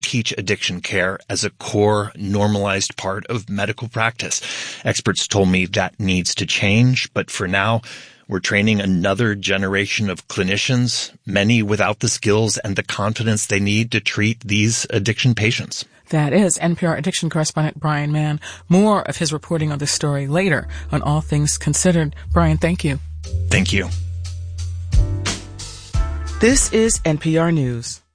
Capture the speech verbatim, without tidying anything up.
teach addiction care as a core, normalized part of medical practice. Experts told me that needs to change, but for now, we're training another generation of clinicians, many without the skills and the confidence they need to treat these addiction patients. That is N P R addiction correspondent Brian Mann. More of his reporting on this story later on All Things Considered. Brian, thank you. Thank you. This is N P R News.